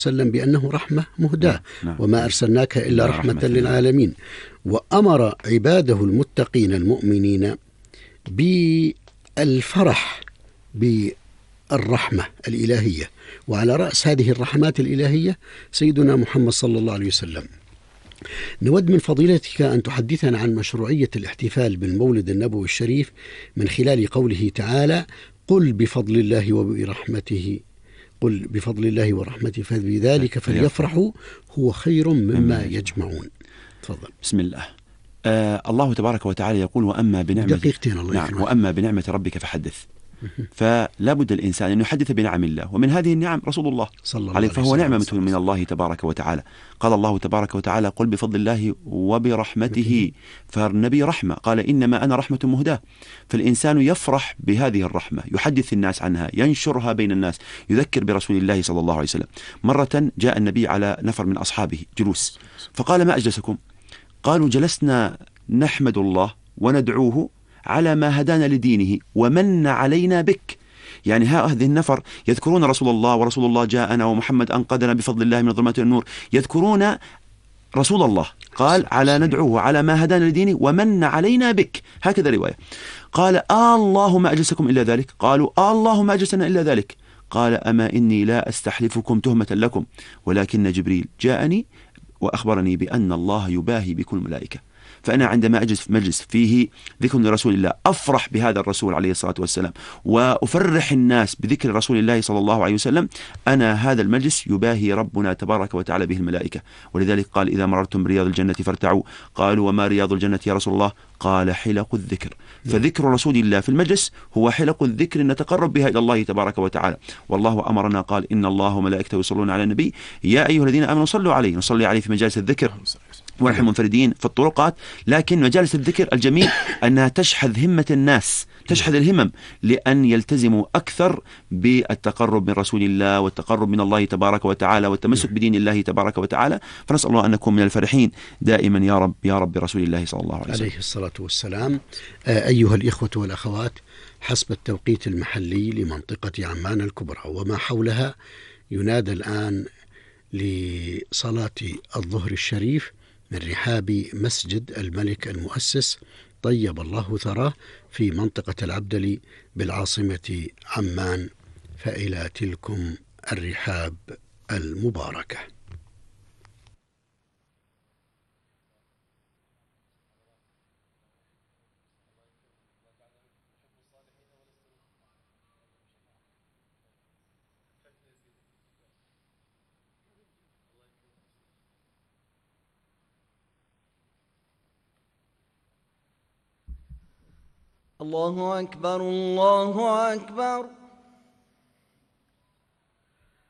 وسلم بأنه رحمة مهداة، نعم. وما أرسلناك إلا رحمة للعالمين. وأمر عباده المتقين المؤمنين بالفرح بالرحمة الإلهية، وعلى رأس هذه الرحمات الإلهية سيدنا محمد صلى الله عليه وسلم. نود من فضيلتك أن تحدثنا عن مشروعية الاحتفال بالمولد النبوي الشريف من خلال قوله تعالى: قل بفضل الله وبرحمته ورحمته فبذلك فليفرحوا هو خير مما يجمعون. تفضل. بسم الله. الله تبارك وتعالى يقول: وأما بنعمة دقيقتين الله يكرمك. وأما بنعمة ربك فحدث. فلا بد الإنسان أن يحدث بنعم الله، ومن هذه النعم رسول الله صلى الله عليه فهو نعمة من الله تبارك وتعالى. قال الله تبارك وتعالى: قل بفضل الله وبرحمته، فالنبي رحمة، قال: إنما أنا رحمة مهداة. فالإنسان يفرح بهذه الرحمة، يحدث الناس عنها، ينشرها بين الناس، يذكر برسول الله صلى الله عليه وسلم. مرة جاء النبي على نفر من أصحابه جلوس، فقال: ما أجلسكم؟ قالوا: جلسنا نحمد الله وندعوه على ما هدانا لدينه ومن علينا بك. يعني هذه النفر يذكرون رسول الله، ورسول الله جاءنا، ومحمد أنقذنا بفضل الله من الظلمات إلى النور، يذكرون رسول الله. قال: على ندعوه على ما هدانا لدينه ومن علينا بك، هكذا رواية. قال: الله ما أجلسكم إلا ذلك؟ قالوا: الله ما أجلسنا إلا ذلك. قال: أما إني لا أستحلفكم تهمة لكم، ولكن جبريل جاءني وأخبرني بأن الله يباهي بكل الملائكة. فأنا عندما أجلس في مجلس فيه ذكر لرسول الله أفرح بهذا الرسول عليه الصلاة والسلام، وأفرح الناس بذكر رسول الله صلى الله عليه وسلم. أنا هذا المجلس يباهي ربنا تبارك وتعالى به الملائكة. ولذلك قال: إذا مررتم برياض الجنة فارتعوا. قالوا: وما رياض الجنة يا رسول الله؟ قال: حلق الذكر. فذكر رسول الله في المجلس هو حلق الذكر نتقرب بها إلى الله تبارك وتعالى. والله أمرنا، قال: إن الله وملائكته يصلون على النبي يا أيها الذين آمنوا صلوا عليه. نصلي عليه في مجالس الذكر ونحن منفردين في الطرقات، لكن مجالس الذكر الجميل أنها تشحذ همة الناس، تشحذ الهمم لأن يلتزموا أكثر بالتقرب من رسول الله والتقرب من الله تبارك وتعالى والتمسك بدين الله تبارك وتعالى. فنسأل الله أن نكون من الفرحين دائما يا رب يا رب برسول الله صلى الله عليه وسلم عليه الصلاة والسلام. أيها الإخوة والأخوات، حسب التوقيت المحلي لمنطقة عمان الكبرى وما حولها ينادى الآن لصلاة الظهر الشريف من رحاب مسجد الملك المؤسس طيب الله ثراه في منطقة العبدلي بالعاصمة عمان، فإلى تلكم الرحاب المباركة. الله أكبر الله أكبر.